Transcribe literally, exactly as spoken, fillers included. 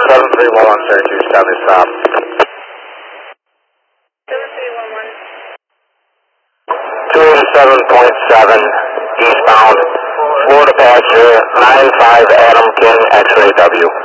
seven three one one, seven two seven, stop. seven three one one. two eighty-seven point seven, eastbound, Florida passenger, nine five Adam King, X-ray W.